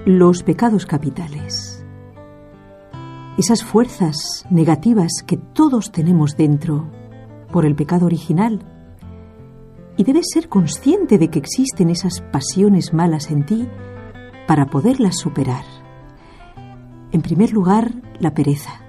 Los pecados capitales. Esas fuerzas negativas que todos tenemos dentro por el pecado original. Y debes ser consciente de que existen esas pasiones malas en ti para poderlas superar. En primer lugar, la pereza.